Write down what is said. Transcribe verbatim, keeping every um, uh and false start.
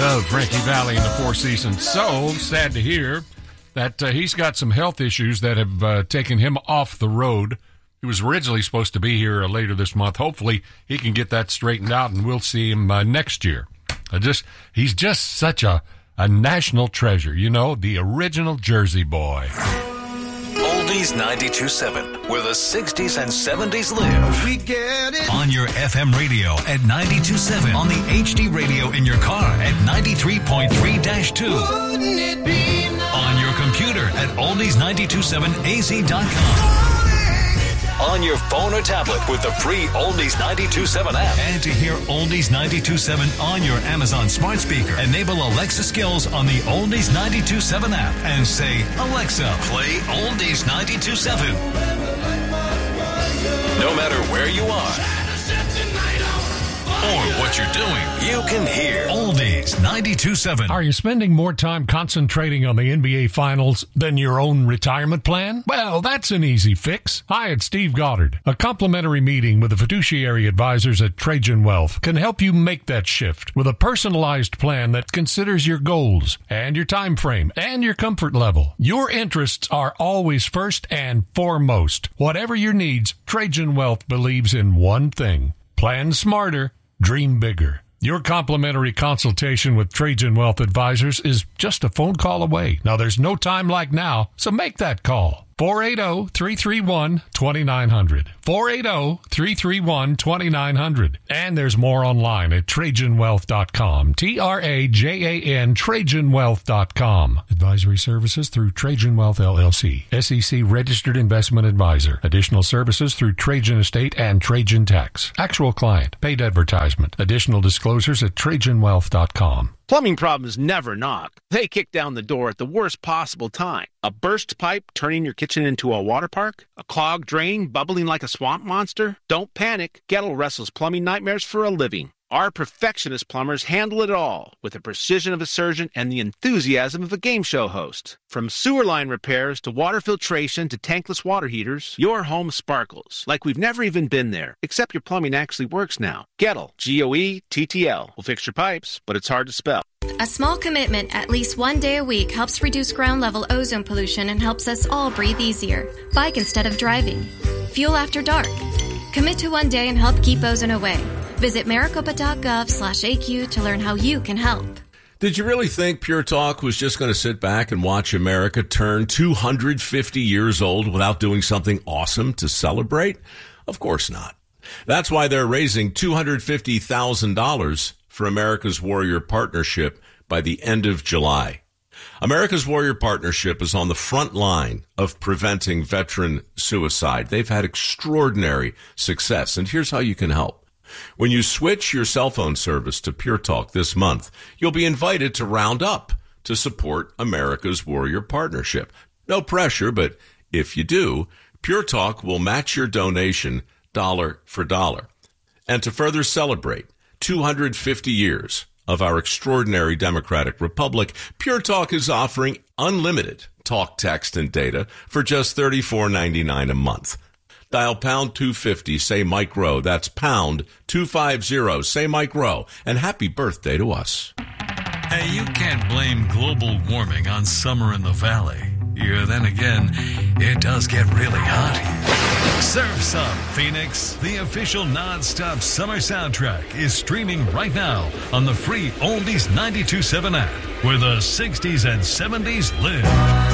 love Frankie Valli in the Four Seasons. So sad to hear that uh, he's got some health issues that have uh, taken him off the road. He was originally supposed to be here uh, later this month. Hopefully he can get that straightened out, and we'll see him uh, next year. I just He's just such a, a national treasure, you know, the original Jersey boy. Oldies ninety-two point seven, where the sixties and seventies live. We get it. On your F M radio at ninety-two point seven. On the H D radio in your car at ninety-three point three dash two. Wouldn't it be nice? On your computer at oldies nine two seven a z dot com. On your phone or tablet with the free Oldies ninety-two point seven app. And to hear Oldies ninety-two point seven on your Amazon smart speaker, enable Alexa skills on the Oldies ninety-two point seven app and say, Alexa, play Oldies ninety-two point seven. No matter where you are or what you're doing, you can hear Oldies ninety-two point seven. Are you spending more time concentrating on the N B A Finals than your own retirement plan? Well, that's an easy fix. Hi, it's Steve Goddard. A complimentary meeting with the fiduciary advisors at Trajan Wealth can help you make that shift with a personalized plan that considers your goals and your time frame and your comfort level. Your interests are always first and foremost. Whatever your needs, Trajan Wealth believes in one thing: plan smarter, dream bigger. Your complimentary consultation with Trajan Wealth Advisors is just a phone call away. Now, there's no time like now, so make that call. four eight zero, three three one, two nine zero zero. four eight zero, three three one, two nine zero zero. And there's more online at Trajan Wealth dot com. T R A J A N, Trajan Wealth dot com. Advisory services through Trajan Wealth, L L C. S E C Registered Investment Advisor. Additional services through Trajan Estate and Trajan Tax. Actual client. Paid advertisement. Additional disclosures at Trajan Wealth dot com. Plumbing problems never knock. They kick down the door at the worst possible time. A burst pipe turning your kitchen into a water park? A clogged drain bubbling like a swamp monster? Don't panic. Gettle wrestles plumbing nightmares for a living. Our perfectionist plumbers handle it all with the precision of a surgeon and the enthusiasm of a game show host. From sewer line repairs to water filtration to tankless water heaters, your home sparkles like we've never even been there, except your plumbing actually works now. Gettle, G O E T T L, will fix your pipes, but it's hard to spell. A small commitment at least one day a week helps reduce ground-level ozone pollution and helps us all breathe easier. Bike instead of driving. Fuel after dark. Commit to one day and help keep ozone away. Visit maricopa.gov slash AQ to learn how you can help. Did you really think Pure Talk was just going to sit back and watch America turn two hundred fifty years old without doing something awesome to celebrate? Of course not. That's why they're raising two hundred fifty thousand dollars for America's Warrior Partnership by the end of July. America's Warrior Partnership is on the front line of preventing veteran suicide. They've had extraordinary success, and here's how you can help. When you switch your cell phone service to Pure Talk this month, you'll be invited to round up to support America's Warrior Partnership. No pressure, but if you do, Pure Talk will match your donation dollar for dollar. And to further celebrate two hundred fifty years of our extraordinary democratic republic, Pure Talk is offering unlimited talk, text, and data for just thirty-four ninety-nine a month. Dial pound two fifty, say Mike Rowe. That's pound two fifty, say Mike Rowe. And happy birthday to us. Hey, you can't blame global warming on summer in the valley. Yeah, then again, it does get really hot here. Surf's Up, Phoenix. The official non-stop summer soundtrack is streaming right now on the free Oldies ninety-two point seven app, where the sixties and seventies live.